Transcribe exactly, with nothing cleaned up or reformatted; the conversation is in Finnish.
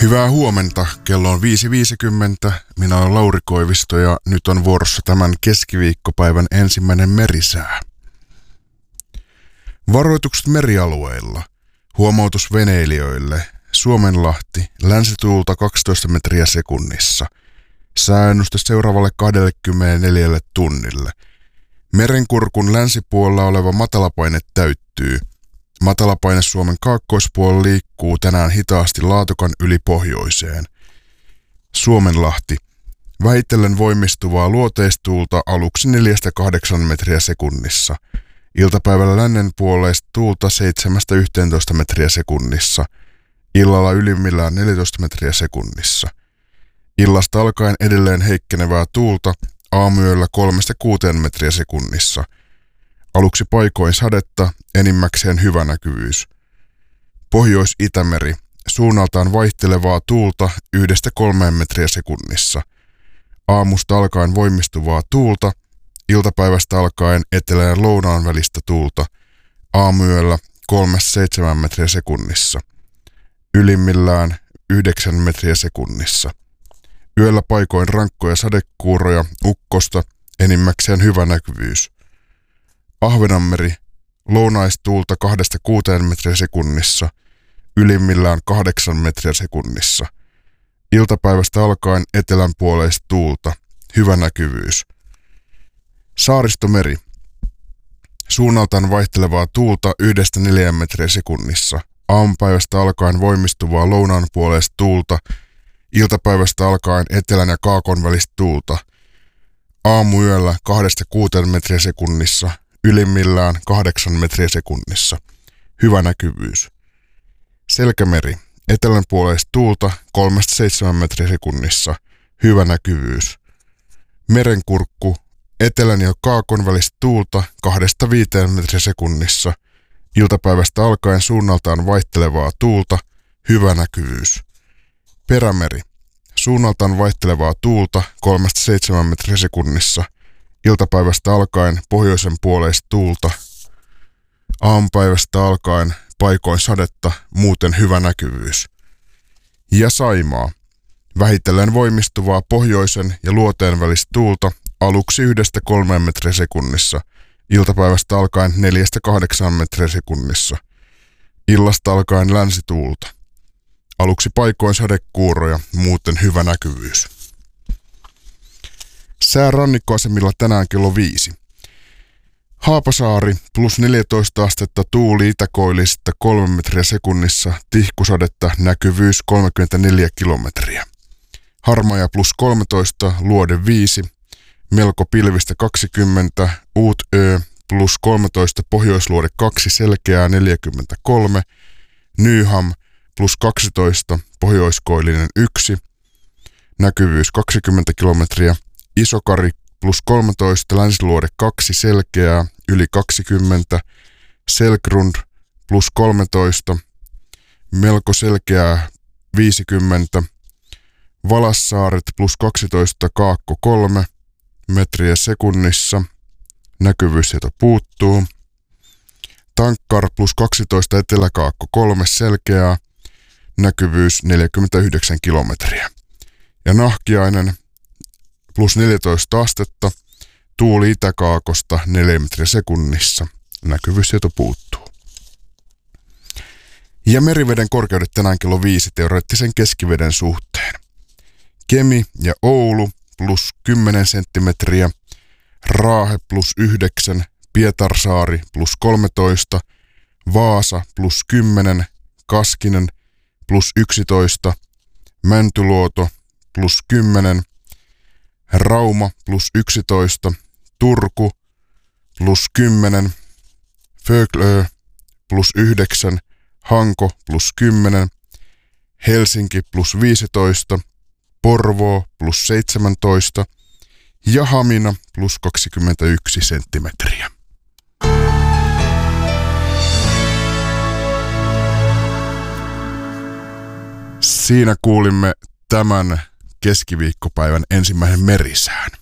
Hyvää huomenta, kello on viisi viisikymmentä, minä olen Lauri Koivisto ja nyt on vuorossa tämän keskiviikkopäivän ensimmäinen merisää. Varoitukset merialueilla, huomautus veneilijöille, Suomenlahti, länsituulta kaksitoista metriä sekunnissa, sääennuste seuraavalle kaksikymmentäneljä tunnille. Merenkurkun länsipuolella oleva matalapaine täyttyy. Matalapaine Suomen kaakkoispuolella liikkuu tänään hitaasti Laatokan yli pohjoiseen. Suomenlahti. Vähitellen voimistuvaa luoteistuulta aluksi neljästä kahdeksaan metriä sekunnissa. Iltapäivällä lännenpuoleista tuulta seitsemästä yhteentoista metriä sekunnissa. Illalla ylimmillään neljätoista metriä sekunnissa. Illasta alkaen edelleen heikkenevää tuulta, aamuyöllä kolmesta kuuteen metriä sekunnissa. Aluksi paikoin sadetta, enimmäkseen hyvä näkyvyys. Pohjois-Itämeri, suunnaltaan vaihtelevaa tuulta yhdestä kolmeen metriä sekunnissa. Aamusta alkaen voimistuvaa tuulta, iltapäivästä alkaen etelän ja lounaan välistä tuulta, aamuyöllä kolmesta seitsemään metriä sekunnissa. Ylimmillään yhdeksän metriä sekunnissa. Yöllä paikoin rankkoja sadekuuroja, ukkosta, enimmäkseen hyvä näkyvyys. Ahvenanmeri, lounaistuulta kahdesta kuuteen metriä sekunnissa, ylimmillään kahdeksan metriä sekunnissa. Iltapäivästä alkaen etelänpuoleista tuulta, hyvä näkyvyys. Saaristomeri, suunnaltaan vaihtelevaa tuulta yhdestä neljään metriä sekunnissa. Aamupäivästä alkaen voimistuvaa lounaanpuoleista tuulta, iltapäivästä alkaen etelän ja kaakon välistä tuulta. Aamuyöllä kahdesta kuuteen metriä sekunnissa, ylimmillään kahdeksan metriä sekunnissa. Hyvä näkyvyys. Selkämeri, etelänpuoleista tuulta kolmesta seitsemään metriä sekunnissa. Hyvä näkyvyys. Merenkurkku, etelän ja kaakon välistä tuulta kahdesta viiteen metriä sekunnissa. Iltapäivästä alkaen suunnaltaan vaihtelevaa tuulta, hyvä näkyvyys. Perämeri, suunnaltaan vaihtelevaa tuulta kolmesta seitsemään metriä sekunnissa. Iltapäivästä alkaen pohjoisen puoleista tuulta. Aamupäivästä alkaen paikoin sadetta, muuten hyvä näkyvyys. Ja Saimaa, vähitellen voimistuvaa pohjoisen ja luoteen välistä tuulta aluksi yhdestä kolmeen metriä sekunnissa. Iltapäivästä alkaen neljästä kahdeksaan metriä sekunnissa. Illasta alkaen länsituulta. Aluksi paikoin sadekuuroja, muuten hyvä näkyvyys. Sää rannikkoasemilla tänään kello viisi. Haapasaari plus neljätoista astetta, tuuli itäkoillisesta kolme metriä sekunnissa, tihkusadetta, näkyvyys kolmekymmentäneljä kilometriä. Harmaja plus kolmetoista, luode viisi. Melko pilvistä kaksikymmentä, Uutö plus kolmetoista, pohjoisluode kaksi, selkeää neljäkymmentäkolme, Nyham plus kaksitoista, pohjoiskoillinen yksi, näkyvyys kaksikymmentä kilometriä, Isokari plus kolmetoista, länsiluode kaksi, selkeää yli kaksikymmentä, Selgrund plus kolmetoista, melko selkeää viisikymmentä, Valassaaret plus kaksitoista, Kaakko kolme, metriä sekunnissa, näkyvyystieto puuttuu. Tankkar plus kaksitoista, Eteläkaakko kolme, selkeää, näkyvyys neljäkymmentäyhdeksän kilometriä. Ja Nahkiainen plus neljätoista astetta, tuuli itäkaakosta neljä metriä sekunnissa, näkyvyystieto puuttuu. Ja meriveden korkeudet tänään kello viisi teoreettisen keskiveden suhteen. Kemi ja Oulu plus kymmenen senttimetriä, Raahe plus yhdeksän, Pietarsaari plus kolmetoista, Vaasa plus kymmenen, Kaskinen plus yksitoista, Mäntyluoto plus kymmenen, Rauma plus yksitoista, Turku plus kymmenen, Föglö plus yhdeksän, Hanko plus kymmenen, Helsinki plus viisitoista, Porvoo plus seitsemäntoista ja Hamina plus kaksikymmentäyksi senttimetriä. Siinä kuulimme tämän keskiviikkopäivän ensimmäisen merisään.